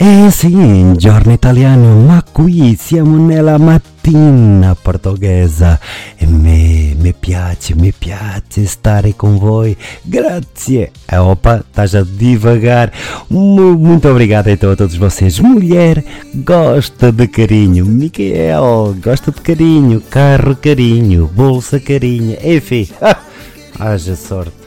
Sì, giorno italiano, ma qui siamo nella mattina portoghesa e mi piace stare con voi. Grazie. Opa, estás a divagar. Muito obrigado então a todos vocês. Mulher gosta de carinho. Micael gosta de carinho. Carro carinho. Bolsa carinho. Enfim, haja sorte.